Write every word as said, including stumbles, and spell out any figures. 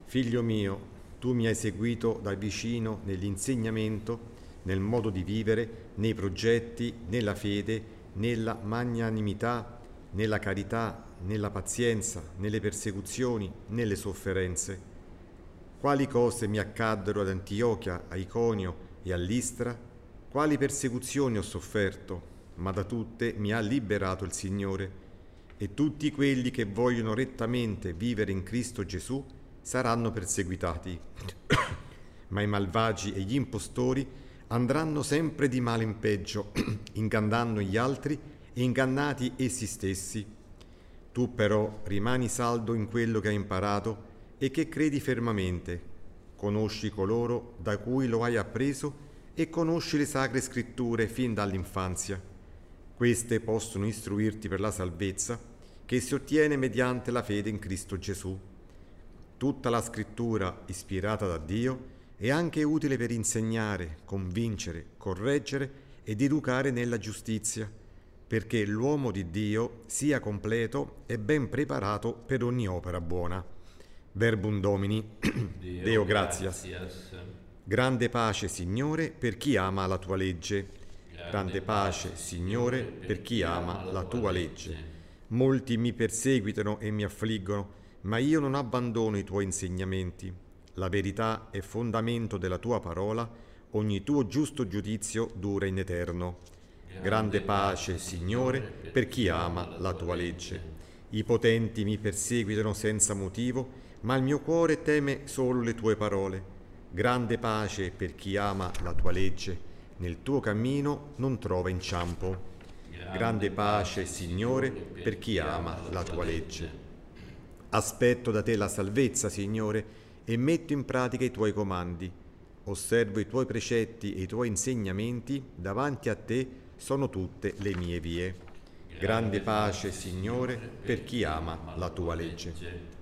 Figlio mio, tu mi hai seguito da vicino nell'insegnamento, nel modo di vivere, nei progetti, nella fede, nella magnanimità, nella carità, nella pazienza, nelle persecuzioni, nelle sofferenze. Quali cose mi accaddero ad Antiochia, a Iconio e a Listra? Quali persecuzioni ho sofferto, ma da tutte mi ha liberato il Signore. E tutti quelli che vogliono rettamente vivere in Cristo Gesù saranno perseguitati, ma i malvagi e gli impostori andranno sempre di male in peggio, ingannando gli altri e ingannati essi stessi. Tu però rimani saldo in quello che hai imparato e che credi fermamente. Conosci coloro da cui lo hai appreso e conosci le sacre scritture fin dall'infanzia. Queste possono istruirti per la salvezza che si ottiene mediante la fede in Cristo Gesù. Tutta la scrittura, ispirata da Dio, è anche utile per insegnare, convincere, correggere ed educare nella giustizia, perché l'uomo di Dio sia completo e ben preparato per ogni opera buona. Verbum Domini, Dio, Deo gratias. gratias. Grande pace, Signore, per chi ama la tua legge. Grande pace, Signore, per chi ama la tua legge. Molti mi perseguitano e mi affliggono, ma io non abbandono i tuoi insegnamenti. La verità è fondamento della tua parola, ogni tuo giusto giudizio dura in eterno. Grande pace, Signore, per chi ama la tua legge. I potenti mi perseguitano senza motivo, ma il mio cuore teme solo le tue parole. Grande pace per chi ama la tua legge, nel tuo cammino non trova inciampo. Grande pace, Signore, per chi ama la tua legge. Aspetto da te la salvezza, Signore, e metto in pratica i tuoi comandi. Osservo i tuoi precetti e i tuoi insegnamenti, davanti a te sono tutte le mie vie. Grande pace, Signore, per chi ama la tua legge.